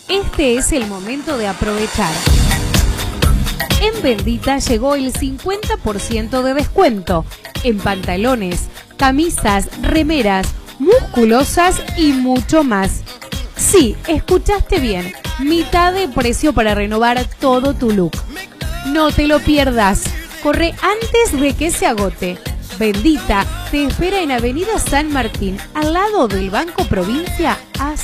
Este es el momento de aprovechar. En Bendita llegó el 50% de descuento en pantalones, camisas, remeras, musculosas y mucho más. Sí, escuchaste bien, mitad de precio para renovar todo tu look. No te lo pierdas, corre antes de que se agote. Bendita te espera en Avenida San Martín, al lado del Banco Provincia, a